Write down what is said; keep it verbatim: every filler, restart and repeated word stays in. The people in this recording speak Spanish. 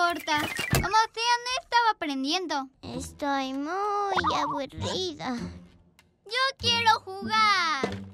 importa. Como sea, no estaba aprendiendo. Estoy muy aburrida. Yo quiero jugar.